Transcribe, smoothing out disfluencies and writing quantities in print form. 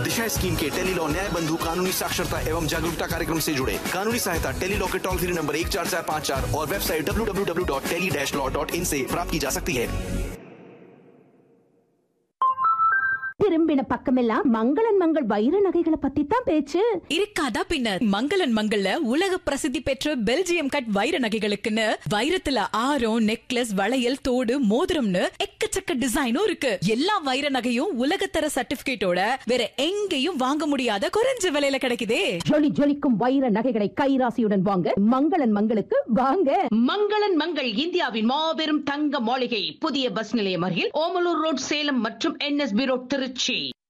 दिशा scheme के Tele-Law न्याय बंधु कानूनी साक्षरता एवं जागरूकता कार्यक्रम से जुड़े। कानूनी सहायता टेलीलॉ के टोल फ्री नंबर 14454 और वेबसाइट www.tele-law.in से प्राप्त की जा सकती है। திரும்பின பக்கமெல்லாம் மங்களன் மங்கள் வைர நகைகளை பத்தி தான் பேச்சு. இருக்காதா பின்னர், மங்களன் மங்கள்ல உலக பிரசித்தி பெற்ற பெல்ஜியம் கட் வைர நகைகளுக்குன்னு வைரத்துல ஆரம், நெக்லஸ், வளையல், தோடு, மோதிரம்னு எக்கச்சக்க டிசைனும் இருக்கு. எல்லா வைர நகையும் உலகத்தர சர்டிபிகேட்டோட வேற எங்கேயும் வாங்க முடியாத குறைஞ்ச விலையில கிடைக்குதே. ஜொலி ஜொலிக்கும் வைர நகைகளை கைராசியுடன் வாங்க மங்களன் மங்களுக்கு வாங்க. மங்களன் மங்கள் இந்தியாவின் மாபெரும் தங்க மாளிகை, புதிய பஸ் நிலையம் அருகில் ஓமலூர் ரோட், சேலம் மற்றும் NSB ரோட், திருச்சி.